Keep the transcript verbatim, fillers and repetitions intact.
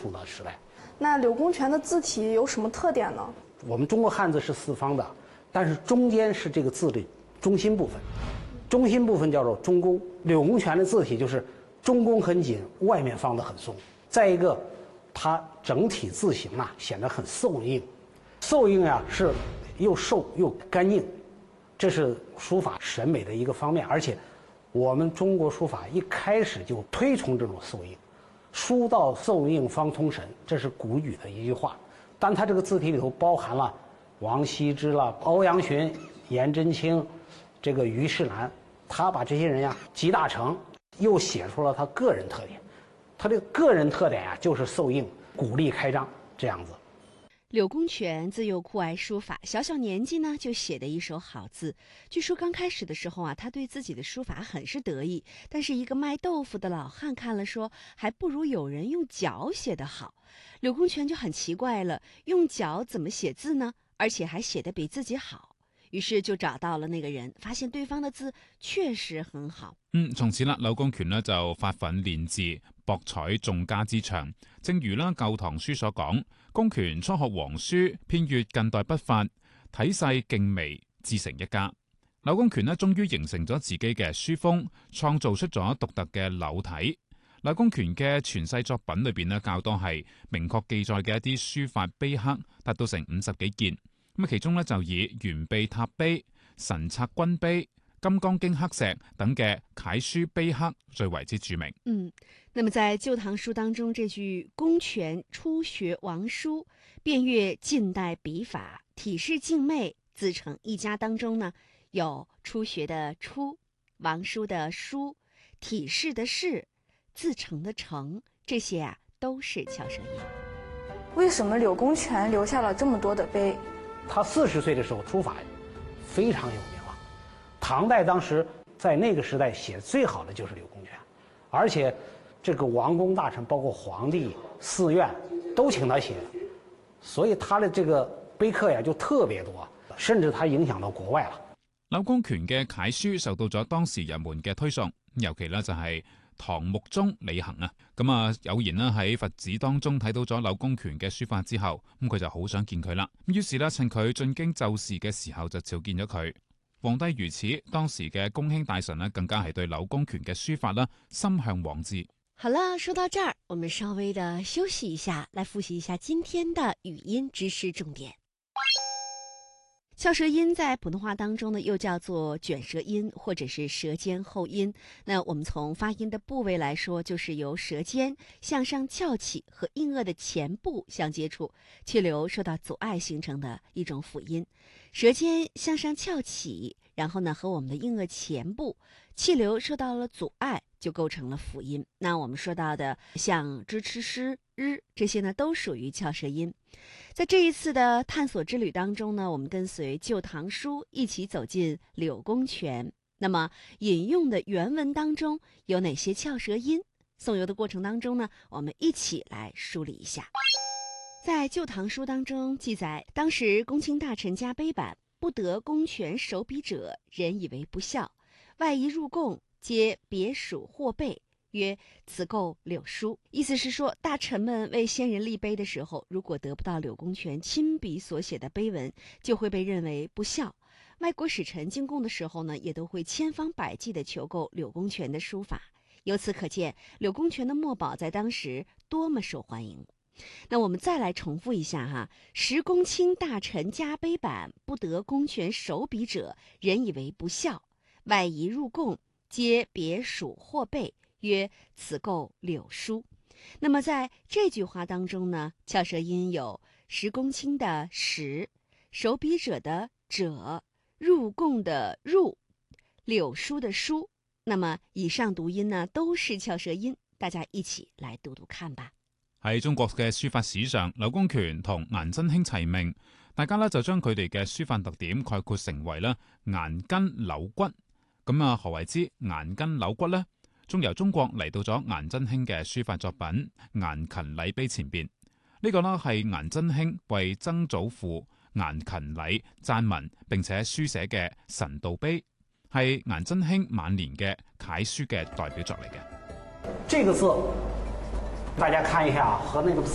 书的时代。 那柳公权的字体有什么特点呢？ 我们中国汉字是四方的，但是中间是这个字的中心部分，中心部分叫做中宫。柳公权的字体就是中宫很紧，外面放得很松。再一个，它整体字形啊显得很瘦硬，瘦硬呀、啊、是又瘦又干净，这是书法审美的一个方面。而且，我们中国书法一开始就推崇这种瘦硬。书到瘦硬方通神，这是古语的一句话。但它这个字体里头包含了王羲之了、欧阳询、颜真卿，这个虞世南，他把这些人呀集大成，又写出了他个人特点。他这个个人特点呀，就是瘦硬、鼓励开张这样子。 柳公权自幼酷爱书法，小小年纪呢就写的一手好字。据说刚开始的时候啊，他对自己的书法很是得意，但是一个卖豆腐的老汉看了说，还不如有人用脚写得好。柳公权就很奇怪了，用腳怎麼寫字呢？而且還寫得比自己好。於是就找到了那個人，發現對方的字確實很好。 嗯，從此啦，柳公權呢就發奮練字，博採眾家之長。正如啦《舊唐書》所講，公權初學黃書，遍閱近代筆法，體細勁微，自成一家。柳公權呢終於形成咗自己嘅書風，創造出咗獨特嘅柳體。柳公權嘅傳世作品裏邊呢，較多係明確記載嘅一啲書法碑刻，達到成五十幾件。咁其中呢，就以懸臂塔碑、神策軍碑、金剛經刻石等嘅楷書碑刻最為之著名。 嗯，那麼在《舊唐書》當中，這句公權初學王書，遍閱近代筆法，體式靜媚，自成一家當中呢，有初學的初、王書的書、體式的式、自成的成，這些啊都是翹舌音。 为什么柳公權留下了這麼多的碑？ 他四十岁的时候书法非常有名了，唐代当时在那个时代写最好的就是柳公权，而且这个王公大臣包括皇帝、寺院都请他写，所以他的这个碑刻呀就特別多，甚至他影響到國外了。 柳公權嘅楷書受到咗當時人們嘅推崇，尤其呢就係唐穆宗李珩啊，咁啊有言啦喺佛寺當中睇到咗柳公權嘅書法之後，咁佢就好想見佢啦。於是呢，趁佢進京就事嘅時候就召見咗佢。皇帝如此，當時嘅公卿大臣呢，更加係對柳公權嘅書法啦心向往之。 好了，說到這兒，我們稍微的休息一下，來複習一下今天的語音知識重點。翹舌音在普通話當中呢，又叫做捲舌音或者是舌尖後音。那我們從發音的部位來說，就是由舌尖向上翹起和硬腭的前部相接觸，氣流受到阻礙形成的一種輔音。舌尖向上翹起，然後呢和我們的硬腭前部氣流受到了阻礙，就構成了輔音。那我們說到的像支、吃、詩、日這些呢，都屬於翹舌音。在這一次的探索之旅當中呢，我們跟隨《舊唐書》一起走進柳公權。那麼引用的原文當中有哪些翹舌音？誦遊的過程當中呢，我們一起來梳理一下。在《舊唐書》當中記載，當時公卿大臣加碑版，不得公權手筆者，人以為不孝，外夷入貢，皆別屬或背，曰此構柳書。意思是說，大臣們為先人立碑的時候，如果得不到柳公權親筆所寫的碑文，就會被認為不孝。外國使臣進貢的時候呢，也都會千方百計地求購柳公權的書法。由此可見，柳公權的墨寶在當時多麼受歡迎。那我們再來重複一下哈，時公卿大臣加碑版，不得公權手筆者，人以為不孝，外夷入貢，皆別屬或背，曰此構柳書。那麼在這句話當中呢，翹舌音有時公卿的時、手筆者的者、入貢的入、柳書的書。那麼以上讀音呢都是翹舌音，大家一起來讀讀看吧。 喺中國嘅書法史上，柳公權同顏真卿齊名，大家呢就將佢哋嘅書法特點概括成為啦顏筋柳骨。咁啊，何為之顏筋柳骨呢？仲由中國嚟到咗顏真卿嘅書法作品《顏勤禮碑》前邊，呢、這個呢係顏真卿為曾祖父顏勤禮撰文並且書寫嘅神道碑，係顏真卿晚年嘅楷書嘅代表作嚟嘅。 這個字大家看一下，和那個